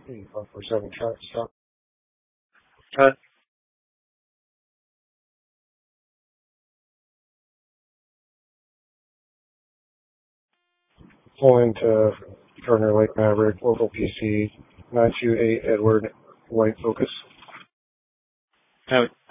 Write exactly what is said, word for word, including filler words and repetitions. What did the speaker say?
Hey, five four seven track stop. Cut. Pull into Gardner Lake Maverick, local P C nine two eight Edward White Focus. Have it.